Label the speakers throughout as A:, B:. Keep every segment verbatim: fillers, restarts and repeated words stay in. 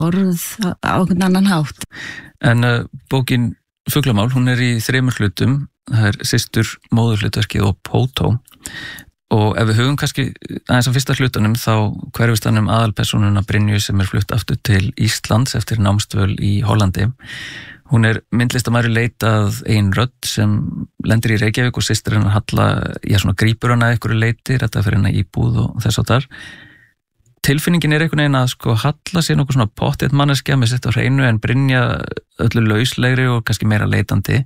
A: orð á einhvern annan hátt.
B: En uh, bókin Fuglamál, hún er í þremur hlutum, það er systur, móðurhlutverkið og Pótó. Og ef við hugum kannski aðeins á fyrsta hlutunum þá hverfist hann um aðalpersónuna Brynju sem er flutt aftur til Íslands eftir námsdvöl í Hollandi. Hún er myndlistamæður leitað ein rödd sem lendir í Reykjavík og systir hennar Halla, já svona grípur hana einhverju leiti, þetta fyrir hennar íbúð og þess að þar. Tilfinningin er einhvern veginn að sko Halla sé nokkuð svona pottið manneskja með sitt á hreinu en Brynja öllu lauslegri og kannski meira leitandi.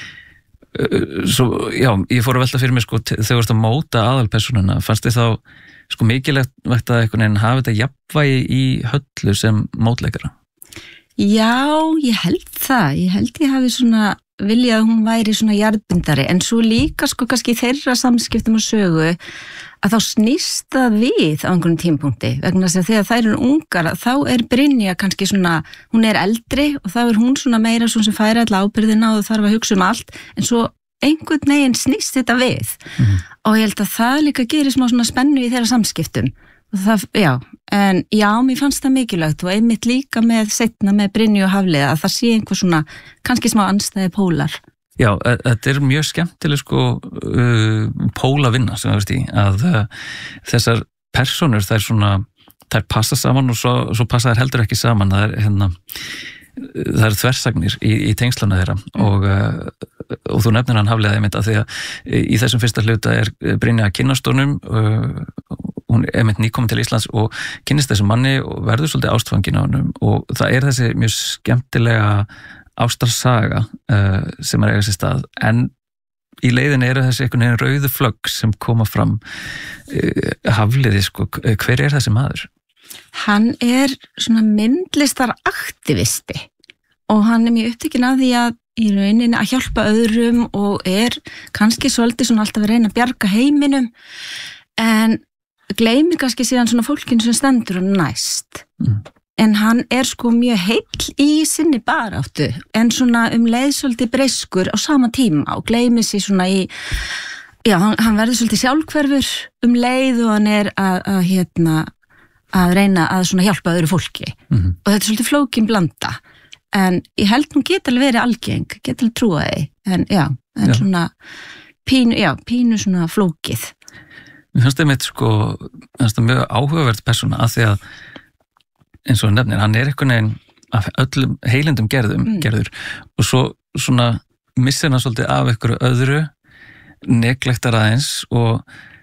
B: Svo, já, ég fór að velta fyrir mig sko þegar þú ert að móta aðalpersónuna, fannst þið þá sko mikilvægt að einhvern veginn hafa þetta jafnvægi í Höllu sem mótleikara?
A: Já, ég held það, ég held ég hafi svona viljað að hún væri svona jarðbindari, en svo líka sko kannski þeirra samskiptum og sögu að þá snýst það við á einhvern tímapunkti, vegna þess að þegar þær eru ungar þá er Brynja kannski svona, hún er eldri og þá er hún svona meira svona sem færi alla ábyrðina og þarf að hugsa um allt, en svo einhvern veginn snýst þetta við mm. og ég held að það líka gerir smá svona spennu í þeirra samskiptum og það, já, en já, mér fannst það mikilvægt og einmitt líka með seinna með Brynju og Hafliða að það sé einhver svona kannski smá andstæði pólar.
B: Já, þetta er mjög skemmtileg sko uh, pólavinna sem það veist í að uh, þessar persónur þær svona, þær passa saman og svo, svo passa þær heldur ekki saman, það er hérna það eru þversagnir í, í tengslana þeirra mm. og, uh, og þú nefnir hann Hafliða einmitt að því að í þessum fyrsta hluta er Brynja að kynnast honum uh, hún er einmitt nýkomin til Íslands og kynnist þessum manni og verður svolítið ástfangin á honum og það er þessi mjög skemmtilega ástarsaga uh, sem er eiga sér stað en í leiðinni eru þessi einhvern veginn rauðu flögg sem koma fram uh, Hafliði sko, hver er þessi maður?
A: Hann er svona myndlistaraktivisti og hann er mjög upptekinn af því að í rauninni að hjálpa öðrum og er kannski svolítið svona alltaf að reyna að bjarga heiminum en gleymir kannski síðan svona fólkinu sem stendur og næst mm. en hann er sko mjög heill í sinni baráttu en svona um leið svolítið breyskur á sama tíma og gleymir sér svona í já, hann, hann verður svolítið sjálfhverfur um leið og hann er að, að hérna að reyna að svona hjálpa öðru fólki mm-hmm. og þetta er svolítið flókin blanda en ég held hún geta alveg verið algeng geta alveg trúa því en já, en já. Svona pínu, já, pínu svona flókið.
B: Mér finnst það meitt sko finnst það mjög áhugavert persóna að því að eins og nefnir, hann er einhvern veginn af öllum heilindum gerðum mm. gerður og svo svona missir hann svolítið af einhverju öðru neglektar aðeins og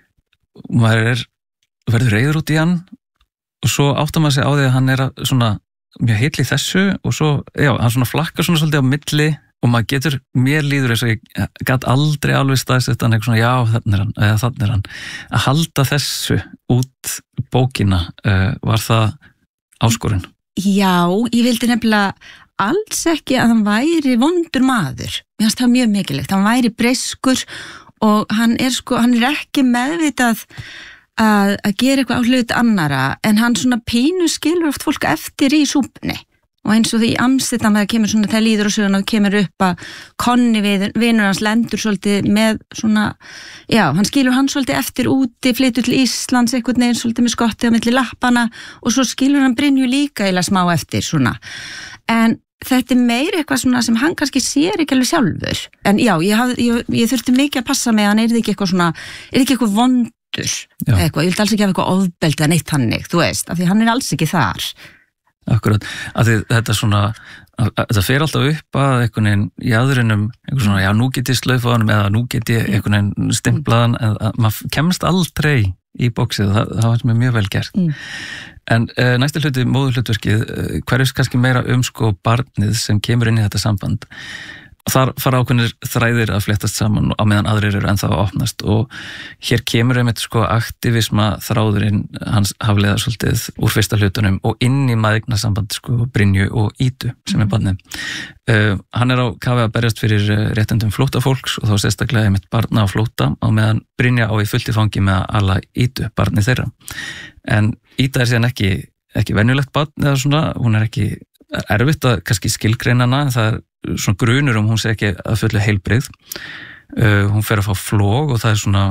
B: maður er verður reiður út í hann og svo áttar maður sig á því að hann er að svona mjög heill í þessu og svo, já, hann svona flakkar svona svolítið á milli og maður getur, mér líður eins og ég gat aldrei alveg staðsett hann eitthvað svona, já, þannig er hann, eða þannig er hann að halda þessu út bókina, uh, var það áskorun?
A: Já, ég vildi nefnilega alls ekki að hann væri vondur maður, mér finnst það mjög mikilvægt, hann væri breyskur og hann er sko, hann er ekki meðvitað að, að gera eitthvað á hlut annara en hann svona pínu skilur oft fólk eftir í súpunni og eins og því í Amsterdam það kemur svona það líður og söguna og kemur upp að Konni vinur hans lendur svolítið með svona, já, hann skilur hann svolítið eftir úti, flytur til Íslands eitthvað neginn svolítið með skottið á milli lappana og svo skilur hann Brynju líka eða smá eftir svona en þetta er meira eitthvað svona sem hann kannski sér ekki alveg sjálfur en já, ég, haf, ég, ég þurfti mikið að passa með hann er þetta ekki eitthvað svona, er þetta ekki eitthvað vondur eitthvað, ég vil alls ekki hafa eitthvað ofbeldi að neitt hannig, þú veist, af því hann er alls ekki þar.
B: Akkurat, að því þetta svona þetta fer alltaf upp að einhvern veginn í aðurinnum, einhvern svona, já, nú get ég slaufa honum eða nú get ég einhvern veginn stimplaðan eða maður kemst aldrei í bóksið, það, það var sem er mjög vel gert mm. en uh, næsti hluti, móðurhlutverkið uh, hverjus kannski meira um sko barnið sem kemur inn í þetta samband þar fara ákveðnir þræðir að fléttast saman á meðan aðrir eru ennþá að opnast og hér kemur einmitt sko aktivisma þráðurinn hans Hafliða svolítið úr fyrsta hlutunum og inn í maðurna-samband sko Brynju og Ídu sem er barnið. Uh, hann er á kafi að berjast fyrir réttindum flóttafólks og þá sérstaklega einmitt barna á flótta á meðan Brynja á í fullt í fangi með að ala Ídu, barnið þeirra. En Ída er síðan ekki, ekki venjulegt barn eða svona, hún er ekki erfitt að kannski skilgreina hana, það er svona grunur um hún sé ekki að fullu heilbrigð. Uh, hún fer að fá flog og það er svona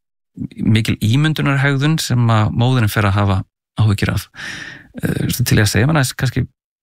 B: mikil ímyndunarhegðun sem að móðurinn fer að hafa áhyggjur af. Uh, til ég að segja maður kannski